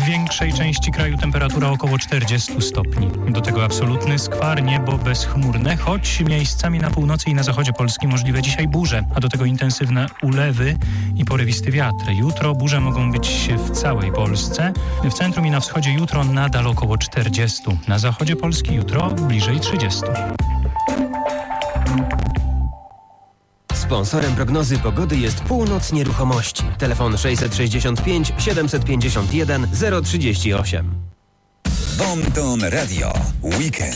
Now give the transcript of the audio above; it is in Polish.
większej części kraju temperatura około 40 stopni. Do tego absolutny skwar, niebo bezchmurne, choć miejscami na północy i na zachodzie Polski możliwe dzisiaj burze, a do tego intensywne ulewy i porywisty wiatr. Jutro burze mogą być w całej Polsce. W centrum i na wschodzie jutro nadal około 40. Na zachodzie Polski jutro bliżej 30. Sponsorem prognozy pogody jest Północ Nieruchomości. Telefon 665 751 038. Bon Ton Radio. Weekend.